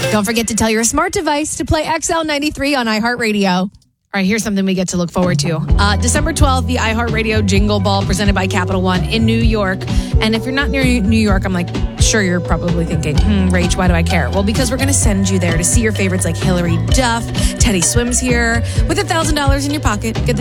Don't forget to tell your smart device to play XL93 on iHeartRadio. All right, here's something we get to look forward to. December 12th, the iHeartRadio Jingle Ball presented by Capital One in New York. And if you're not near New York, I'm like, sure, you're probably thinking, Rach, why do I care? Well, because we're going to send you there to see your favorites like Hillary Duff. Teddy Swims here. With $1,000 in your pocket, get the